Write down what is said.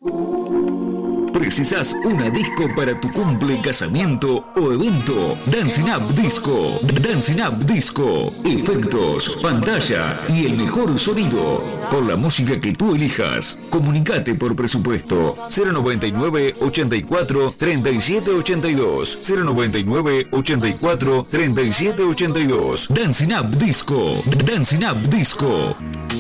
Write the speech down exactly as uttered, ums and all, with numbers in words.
¿Precisas una disco para tu cumple, casamiento o evento? Dancing Up Disco. Dancing Up Disco. Efectos, pantalla y el mejor sonido. Con la música que tú elijas. Comunicate por presupuesto. cero noventa y nueve, ochenta y cuatro, treinta y siete ochenta y dos. cero noventa y nueve, ochenta y cuatro, treinta y siete ochenta y dos. Dancing Up Disco. Dancing Up Disco.